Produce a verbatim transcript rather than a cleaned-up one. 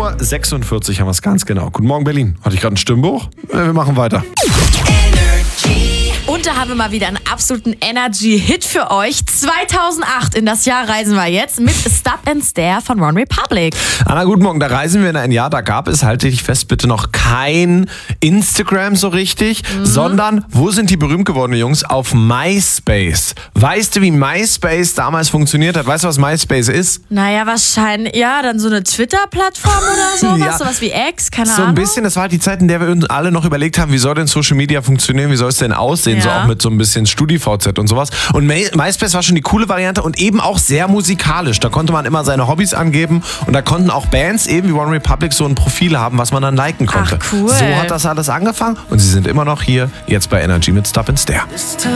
Uhr sechsundvierzig haben wir es ganz genau. Guten Morgen, Berlin. Hatte ich gerade einen Stimmbruch? Äh, wir machen weiter. Und da haben wir mal wieder einen absoluten Energy-Hit für euch. zweitausendacht, in das Jahr reisen wir jetzt mit Stop and Stare von One Republic. Anna, guten Morgen. Da reisen wir in ein Jahr, da gab es, halte dich fest, bitte noch kein Instagram so richtig, mhm. sondern, wo sind die berühmt gewordenen Jungs? Auf MySpace. Weißt du, wie MySpace damals funktioniert hat? Weißt du, was MySpace ist? Naja, wahrscheinlich, ja, dann so eine Twitter-Plattform oder sowas, ja. sowas wie X, keine so Ahnung. So ein bisschen, das war halt die Zeit, in der wir uns alle noch überlegt haben, wie soll denn Social Media funktionieren, wie soll es denn aussehen, ja. so auch mit so ein bisschen StudiVZ und sowas. Und MySpace war schon die coole Variante und eben auch sehr musikalisch. Da konnte man immer seine Hobbys angeben und da konnten auch Bands eben wie One Republic so ein Profil haben, was man dann liken konnte. Ach, cool. So hat das alles angefangen und sie sind immer noch hier, jetzt bei Energy mit Stop and Stare.